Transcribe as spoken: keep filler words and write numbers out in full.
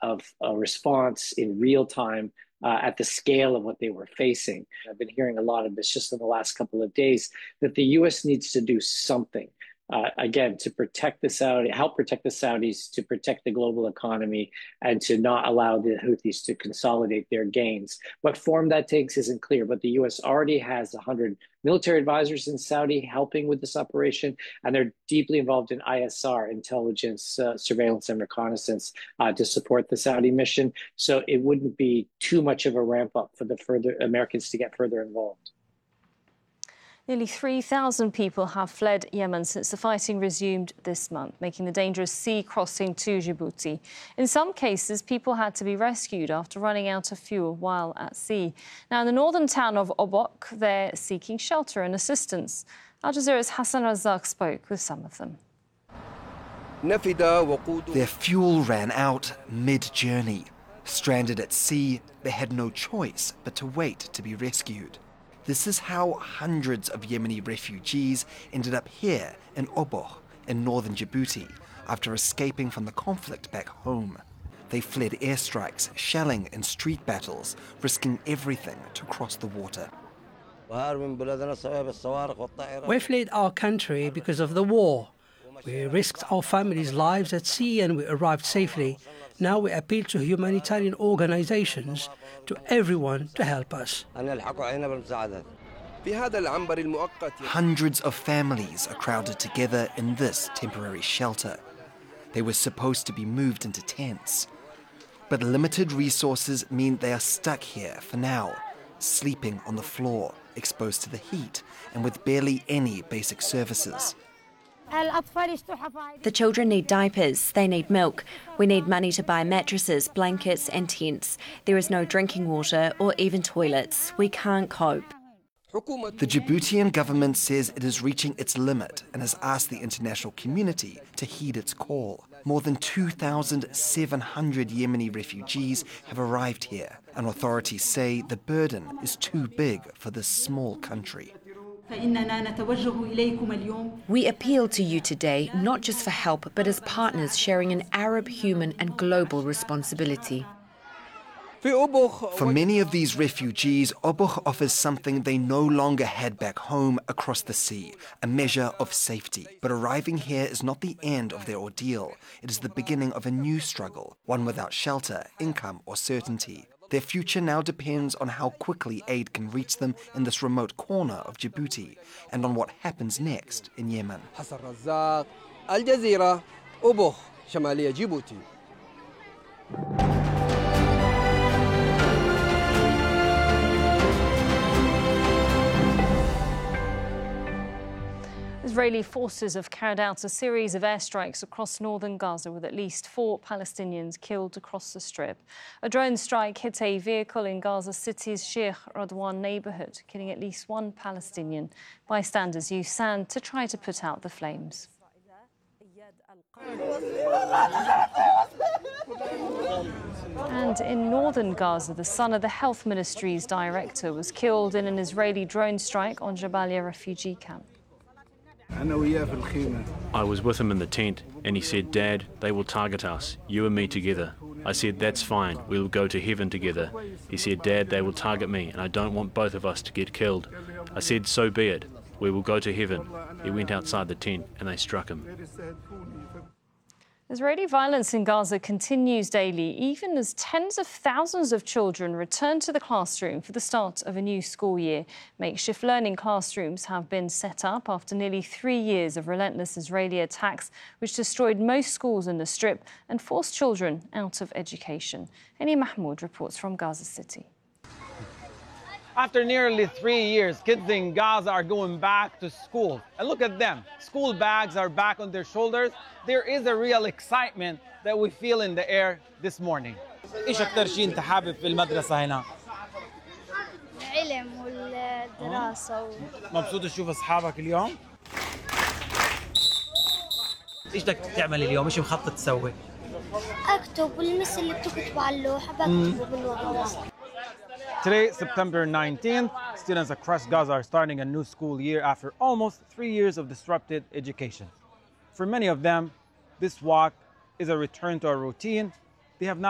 of a response in real time uh, at the scale of what they were facing. I've been hearing a lot of this just in the last couple of days, that the U S needs to do something. Uh, again, to protect the Saudi, help protect the Saudis, to protect the global economy, and to not allow the Houthis to consolidate their gains. What form that takes isn't clear, but the U S already has one hundred military advisors in Saudi helping with this operation, and they're deeply involved in I S R, intelligence, uh, surveillance, and reconnaissance uh, to support the Saudi mission. So it wouldn't be too much of a ramp up for the further Americans to get further involved. Nearly three thousand people have fled Yemen since the fighting resumed this month, making the dangerous sea crossing to Djibouti. In some cases, people had to be rescued after running out of fuel while at sea. Now, in the northern town of Obok, they're seeking shelter and assistance. Al Jazeera's Hassan Razak spoke with some of them. Their fuel ran out mid-journey. Stranded at sea, they had no choice but to wait to be rescued. This is how hundreds of Yemeni refugees ended up here in Obok, in northern Djibouti, after escaping from the conflict back home. They fled airstrikes, shelling and street battles, risking everything to cross the water. We fled our country because of the war. We risked our families' lives at sea and we arrived safely. Now we appeal to humanitarian organizations, to everyone to help us. Hundreds of families are crowded together in this temporary shelter. They were supposed to be moved into tents. But limited resources mean they are stuck here for now, sleeping on the floor, exposed to the heat, and with barely any basic services. The children need diapers, they need milk. We need money to buy mattresses, blankets and tents. There is no drinking water or even toilets. We can't cope. The Djiboutian government says it is reaching its limit and has asked the international community to heed its call. More than two thousand seven hundred Yemeni refugees have arrived here, and authorities say the burden is too big for this small country. We appeal to you today, not just for help, but as partners sharing an Arab, human and global responsibility. For many of these refugees, Obok offers something they no longer had back home across the sea, a measure of safety. But arriving here is not the end of their ordeal. It is the beginning of a new struggle, one without shelter, income or certainty. Their future now depends on how quickly aid can reach them in this remote corner of Djibouti and on what happens next in Yemen. Hassan Razak, Al Jazeera, Obok, شمالية جيبوتي. Israeli forces have carried out a series of airstrikes across northern Gaza with at least four Palestinians killed across the Strip. A drone strike hit a vehicle in Gaza City's Sheikh Radwan neighbourhood, killing at least one Palestinian. Bystanders used sand to try to put out the flames. And in northern Gaza, the son of the health ministry's director was killed in an Israeli drone strike on Jabalia refugee camp. I was with him in the tent and he said, "Dad, they will target us, you and me together." I said, "That's fine, we will go to heaven together." He said, "Dad, they will target me and I don't want both of us to get killed." I said, "So be it, we will go to heaven." He went outside the tent and they struck him. Israeli violence in Gaza continues daily, even as tens of thousands of children return to the classroom for the start of a new school year. Makeshift learning classrooms have been set up after nearly three years of relentless Israeli attacks, which destroyed most schools in the Strip and forced children out of education. Hani Mahmoud reports from Gaza City. After nearly three years, kids in Gaza are going back to school. And look at them. School bags are back on their shoulders. There is a real excitement that we feel in the air this morning. ايش اكثر شيء انت حابب في المدرسة هنا؟ العلم والدراسة. مبسوط تشوف اصحابك اليوم؟ ايش بدك تعمل اليوم؟ ايش مخطط تسوي؟ اكتب والمس اللي بتكتب على اللوحة بكتبه بالمدرسة. Today, September nineteenth, students across Gaza are starting a new school year after almost three years of disrupted education. For many of them, this walk is a return to a routine they have not